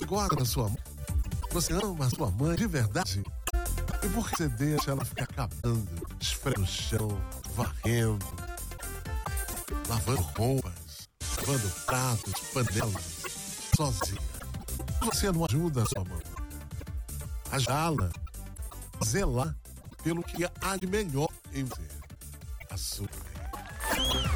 Você gosta da sua mãe? Você ama a sua mãe de verdade? E por que você deixa ela ficar acabando, esfregando o chão, varrendo, lavando roupas, lavando pratos, panelas, sozinha? Você não ajuda a sua mãe. Ajudá-la, zelar pelo que há de melhor em você, a sua